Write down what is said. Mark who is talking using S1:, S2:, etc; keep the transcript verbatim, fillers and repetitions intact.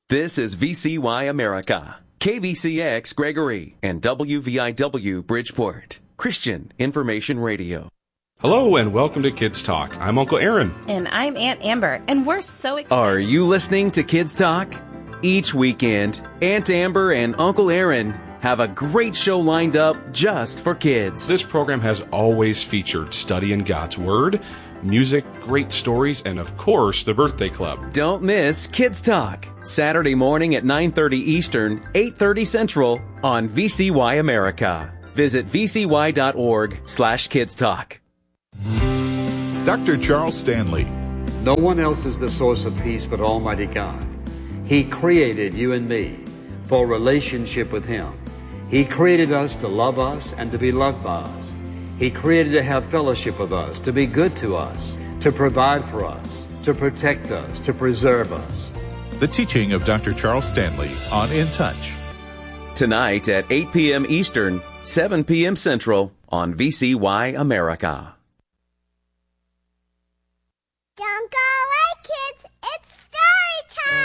S1: This is V C Y America, K V C X Gregory, and W V I W Bridgeport, Christian Information Radio.
S2: Hello and welcome to Kids Talk. I'm Uncle Aaron.
S3: And I'm Aunt Amber, and we're so excited.
S1: Are you listening to Kids Talk? Each weekend, Aunt Amber and Uncle Aaron have a great show lined up just for kids.
S2: This program has always featured studying God's Word, music, great stories, and of course, the Birthday Club.
S1: Don't miss Kids Talk, Saturday morning at nine thirty Eastern, eight thirty Central on V C Y America. Visit v c y dot org slash kids talk.
S4: Doctor Charles Stanley.
S5: No one else is the source of peace but Almighty God. He created you and me for a relationship with Him. He created us to love us and to be loved by us. He created to have fellowship with us, to be good to us, to provide for us, to protect us, to preserve us.
S4: The teaching of Doctor Charles Stanley on In Touch.
S1: Tonight at eight p.m. Eastern, seven p.m. Central on V C Y America.